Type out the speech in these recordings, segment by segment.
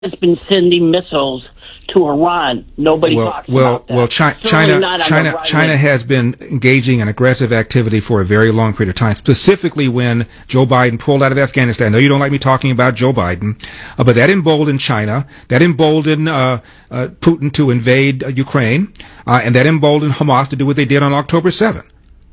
has been sending missiles to Iran. Nobody talks about that. Well, China has been engaging in aggressive activity for a very long period of time, specifically when Joe Biden pulled out of Afghanistan. I know you don't like me talking about Joe Biden, but that emboldened China, that emboldened Putin to invade Ukraine, and that emboldened Hamas to do what they did on October 7th.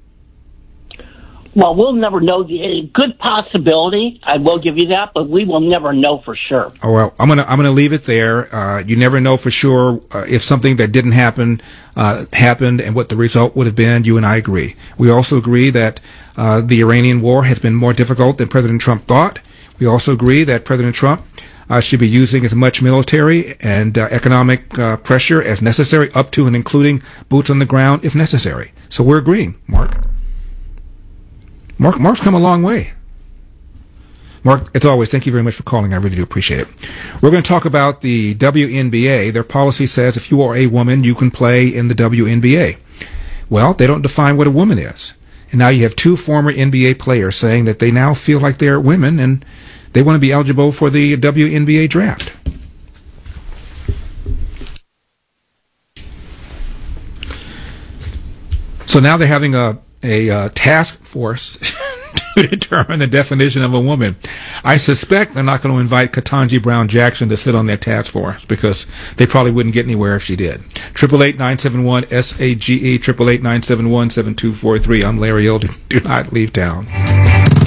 Well, we'll never know. A good possibility, I will give you that, but we will never know for sure. Oh, well, I'm gonna leave it there. You never know for sure if something that didn't happen happened and what the result would have been. You and I agree. We also agree that the Iranian war has been more difficult than President Trump thought. We also agree that President Trump should be using as much military and economic pressure as necessary, up to and including boots on the ground if necessary. So we're agreeing, Mark. Mark's come a long way. Mark, as always, thank you very much for calling. I really do appreciate it. We're going to talk about the WNBA. Their policy says if you are a woman, you can play in the WNBA. Well, they don't define what a woman is. And now you have two former NBA players saying that they now feel like they're women and they want to be eligible for the WNBA draft. So now they're having a task force to determine the definition of a woman. I suspect they're not going to invite Ketanji Brown Jackson to sit on that task force because they probably wouldn't get anywhere if she did. 888-971-SAGE, 888-971-7243. I'm Larry Elder. Do not leave town.